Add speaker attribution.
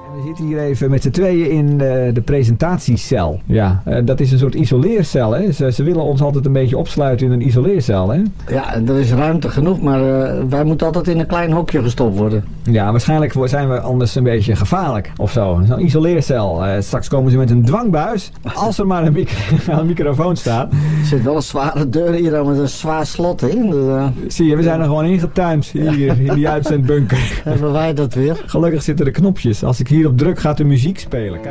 Speaker 1: We zitten hier even met z'n tweeën in de presentatiecel. Ja, dat is een soort isoleercel, hè? Ze willen ons altijd een beetje opsluiten in een isoleercel, hè?
Speaker 2: Ja, er is ruimte genoeg, maar wij moeten altijd in een klein hokje gestopt worden.
Speaker 1: Ja, waarschijnlijk zijn we anders een beetje gevaarlijk of zo. Zo'n isoleercel. Straks komen ze met een dwangbuis, als er maar een microfoon staat.
Speaker 2: Er zit wel een zware deur hier dan met een zwaar slot in. Dus,
Speaker 1: zie je, we zijn er gewoon ingetuimd hier in die uitzendbunker.
Speaker 2: Hebben wij dat weer?
Speaker 1: Gelukkig zitten er knopjes. Als ik hierop druk gaat de muziek spelen. Kijk.